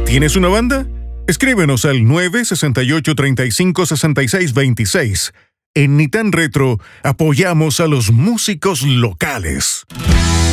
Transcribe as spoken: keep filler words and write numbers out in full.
¿Tienes una banda? Escríbenos al nueve seis ocho, tres cinco, seis seis dos seis. En Nitan Retro apoyamos a los músicos locales.